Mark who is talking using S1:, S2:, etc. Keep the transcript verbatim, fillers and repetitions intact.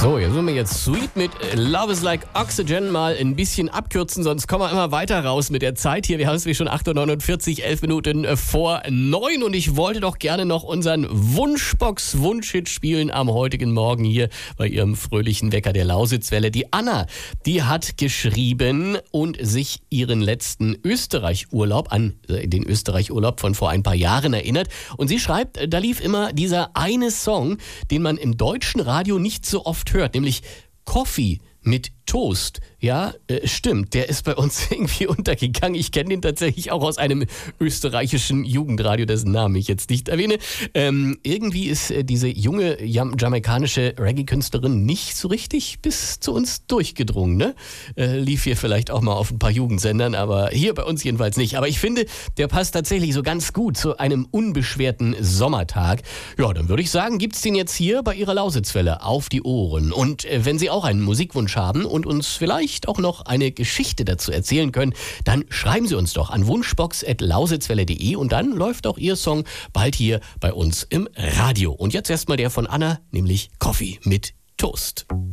S1: So, jetzt müssen wir jetzt Sweet mit Love is like Oxygen mal ein bisschen abkürzen, sonst kommen wir immer weiter raus mit der Zeit hier. Wir haben es wie schon acht Uhr neunundvierzig, elf Minuten vor neun und ich wollte doch gerne noch unseren Wunschbox-Wunschhit spielen am heutigen Morgen hier bei ihrem fröhlichen Wecker der Lausitzwelle. Die Anna, die hat geschrieben und sich ihren letzten Österreich-Urlaub an äh, den Österreich-Urlaub von vor ein paar Jahren erinnert. Und sie schreibt, da lief immer dieser eine Song, den man im deutschen Radio nicht so oft hört, nämlich Coffee mit Toast. Ja, äh, stimmt, der ist bei uns irgendwie untergegangen. Ich kenne den tatsächlich auch aus einem österreichischen Jugendradio, dessen Namen ich jetzt nicht erwähne. Ähm, irgendwie ist äh, diese junge jam- jamaikanische Reggae-Künstlerin nicht so richtig bis zu uns durchgedrungen. Ne? Äh, lief hier vielleicht auch mal auf ein paar Jugendsendern, aber hier bei uns jedenfalls nicht. Aber ich finde, der passt tatsächlich so ganz gut zu einem unbeschwerten Sommertag. Ja, dann würde ich sagen, gibt's den jetzt hier bei ihrer Lausitzwelle auf die Ohren. Und äh, wenn Sie auch einen Musikwunsch haben und uns vielleicht auch noch eine Geschichte dazu erzählen können, dann schreiben Sie uns doch an wunschbox at lausitzwelle punkt de und dann läuft auch Ihr Song bald hier bei uns im Radio. Und jetzt erstmal der von Anna, nämlich Coffee mit Toast.